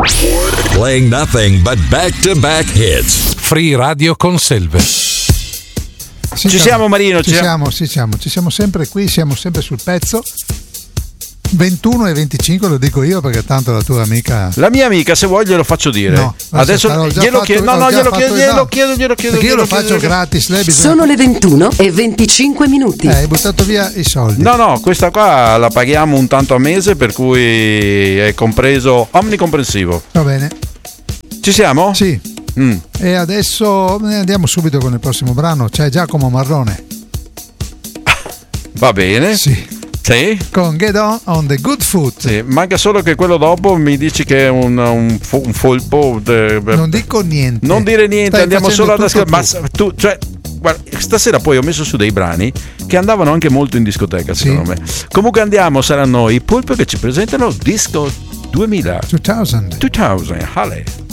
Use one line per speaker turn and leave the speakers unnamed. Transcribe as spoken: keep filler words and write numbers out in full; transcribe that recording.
Playing nothing but back-to-back hits.
Free Radio Conselve.
Ci, ci siamo Marino,
ci, ci siamo, ci siamo, ci siamo sempre qui, siamo sempre sul pezzo. ventuno e venticinque lo dico io perché tanto la tua amica.
La mia amica, se vuoi glielo faccio dire.
No,
adesso glielo chiedo, no, no, glielo chiedo, glielo chiedo, glielo chiedo.
Perché io lo faccio gratis, lei bisogna...
Sono le ventuno e venticinque minuti.
Eh, hai buttato via i soldi.
No, no, questa qua la paghiamo un tanto a mese, per cui è compreso omnicomprensivo.
Va bene.
Ci siamo?
Sì. Mm. E adesso andiamo subito con il prossimo brano. C'è Giacomo Marrone.
Va bene.
Sì.
Sì.
Con Get On on the Good Foot.
Sì, manca solo che quello dopo mi dici che è un, un, un folpo. De...
Non dico niente.
Non dire niente,
Stai
andiamo solo ad
ascoltare.
Ma tu, cioè, guarda, stasera poi ho messo su dei brani che andavano anche molto in discoteca, secondo sì. me. Comunque andiamo, saranno i Pulp che ci presentano Disco duemila.
duemila.
duemila. Hale.